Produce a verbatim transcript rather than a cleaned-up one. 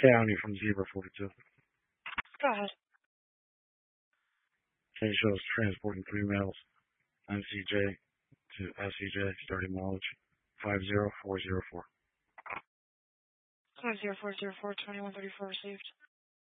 County from Zebra forty-two. Go ahead. K shows transporting three males, M C J to S C J, starting mileage five zero four zero four. five zero four zero four, twenty-one thirty-four received.